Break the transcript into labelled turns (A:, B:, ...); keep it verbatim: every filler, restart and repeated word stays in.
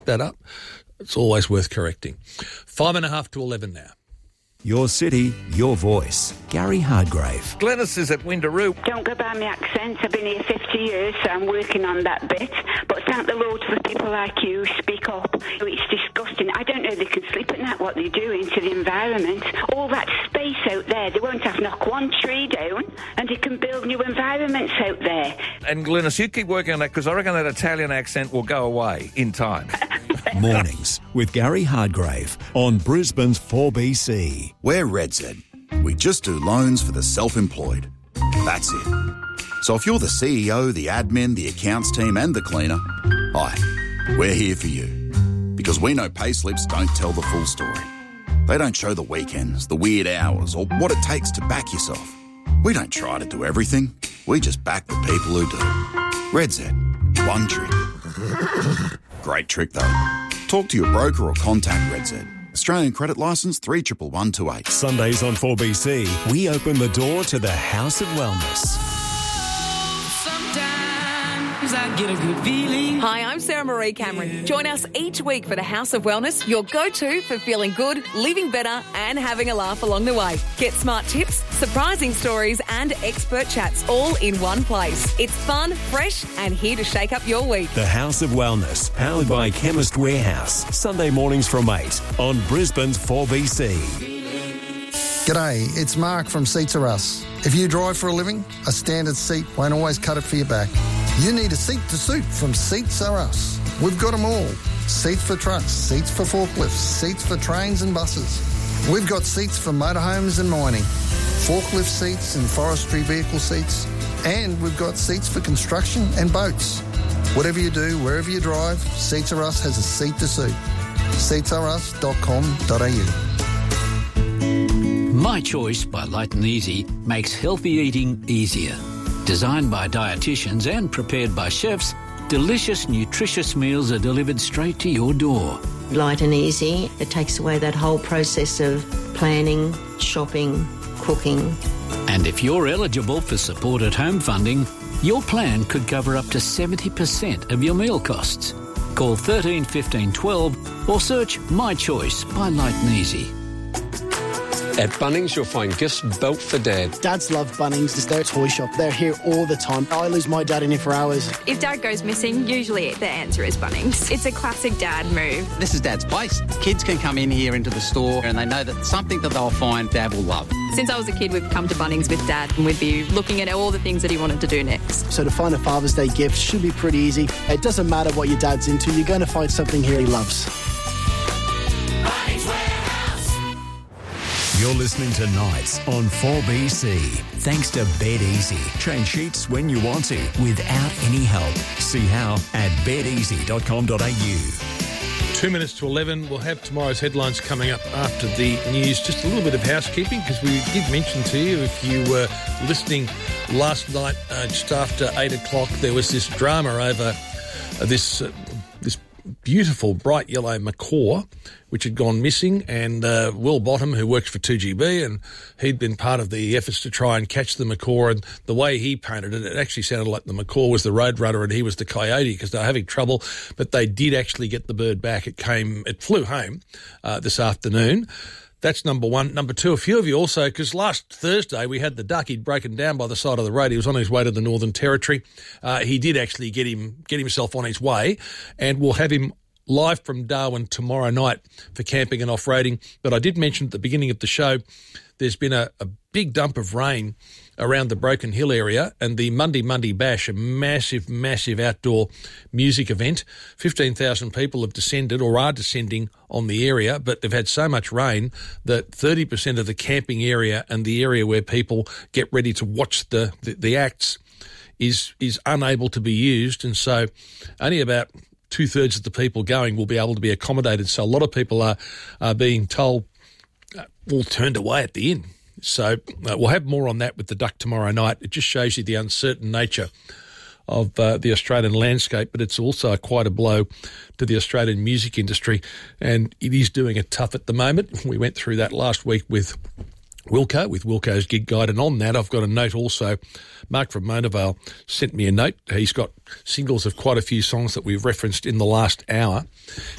A: that up. It's always worth correcting. Five and a half to eleven now.
B: Your city, your voice. Gary Hardgrave.
A: Glenys is at Windaroo.
C: Don't go by my accent. I've been here fifty years, so I'm working on that bit. But thank the Lord for people like you. Speak up. It's disgusting. I don't know if they can sleep at night, what they're doing to the environment. All that space out there, they won't have to knock one tree down, and they can build new environments out there.
D: And Glenys, you keep working on that, because I reckon that Italian accent will go away in time.
B: Mornings with Gary Hardgrave on Brisbane's four B C.
E: We're RedZ. We just do loans for the self-employed. That's it. So if you're the C E O, the admin, the accounts team and the cleaner, hi, we're here for you. Because we know payslips don't tell the full story. They don't show the weekends, the weird hours, or what it takes to back yourself. We don't try to do everything. We just back the people who do. RedZ. One trick. Great trick, though. Talk to your broker or contact RedZ. Australian credit licence three one one two eight.
B: Sundays on four B C, we open the door to the House of Wellness.
F: Sometimes I get a good feeling. Hi, I'm Sarah Marie Cameron. Join us each week for the House of Wellness, your go-to for feeling good, living better and having a laugh along the way. Get smart tips, surprising stories and expert chats all in one place. It's fun, fresh and here to shake up your week.
B: The House of Wellness, powered by Chemist Warehouse. Sunday mornings from eight on Brisbane's four B C.
G: G'day, it's Mark from Seats Are Us. If you drive for a living, a standard seat won't always cut it for your back. You need a seat to suit from Seats Are Us. We've got them all. Seats for trucks, seats for forklifts, seats for trains and buses. We've got seats for motorhomes and mining, forklift seats and forestry vehicle seats, and we've got seats for construction and boats. Whatever you do, wherever you drive, Seats Are Us has a seat to suit. seats are us dot com dot a u.
H: My Choice by Light and Easy makes healthy eating easier. Designed by dietitians and prepared by chefs, delicious, nutritious meals are delivered straight to your door.
I: Light and easy. It takes away that whole process of planning, shopping, cooking.
H: And if you're eligible for Support at Home funding, your plan could cover up to seventy percent of your meal costs. Call thirteen fifteen twelve or search My Choice by Light and Easy.
J: At Bunnings, you'll find gifts built for Dad.
K: Dads love Bunnings. It's their toy shop. They're here all the time. I lose my dad in here for hours.
L: If Dad goes missing, usually the answer is Bunnings. It's a classic Dad move.
M: This is Dad's place. Kids can come in here into the store and they know that something that they'll find Dad will love.
L: Since I was a kid, we've come to Bunnings with Dad and we'd be looking at all the things that he wanted to do next.
K: So to find a Father's Day gift should be pretty easy. It doesn't matter what your dad's into. You're going to find something here he loves.
B: You're listening to Nights on four B C. Thanks to Bed Easy. Change sheets when you want to without any help. See how at bed easy dot com dot a u.
A: Two minutes to eleven. We'll have tomorrow's headlines coming up after the news. Just a little bit of housekeeping, because we did mention to you, if you were listening last night, uh, just after eight o'clock, there was this drama over uh, this uh, this beautiful bright yellow macaw which had gone missing, and uh, Will Bottom, who works for two G B, and he'd been part of the efforts to try and catch the macaw, and the way he painted it, it actually sounded like the macaw was the roadrunner and he was the coyote, because they were having trouble, but they did actually get the bird back. It came, it flew home uh, this afternoon. That's number one. Number two, a few of you also, because last Thursday we had the duck. He'd broken down by the side of the road. He was on his way to the Northern Territory. Uh, he did actually get him get himself on his way, and we'll have him live from Darwin tomorrow night for camping and off-roading. But I did mention at the beginning of the show, there's been a, a big dump of rain around the Broken Hill area, and the Monday Monday Bash, a massive, massive outdoor music event. fifteen thousand people have descended or are descending on the area, but they've had so much rain that thirty percent of the camping area and the area where people get ready to watch the, the, the acts is is unable to be used, and so only about two-thirds of the people going will be able to be accommodated. So a lot of people are, are being told, uh, all turned away at the inn. So uh, we'll have more on that with the duck tomorrow night. It just shows you the uncertain nature of uh, the Australian landscape, but it's also quite a blow to the Australian music industry, and it is doing it tough at the moment. We went through that last week with Wilco with Wilco's Gig Guide. And on that, I've got a note also. Mark from Monavale sent me a note. He's got singles of quite a few songs that we've referenced in the last hour.